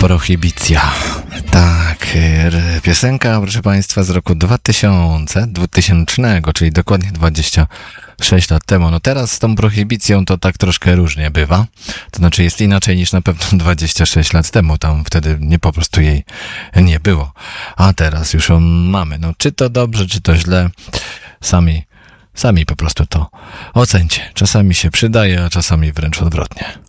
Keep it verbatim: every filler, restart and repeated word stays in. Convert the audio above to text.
Prohibicja. Tak, piosenka, proszę Państwa, z roku dwa tysiące, dwutysięcznego, czyli dokładnie dwadzieścia sześć lat temu. No teraz z tą prohibicją to tak troszkę różnie bywa. To znaczy jest inaczej niż na pewno dwadzieścia sześć lat temu. Tam wtedy nie po prostu jej nie było. A teraz już ją mamy. No czy to dobrze, czy to źle, sami, sami po prostu to ocencie. Czasami się przydaje, a czasami wręcz odwrotnie.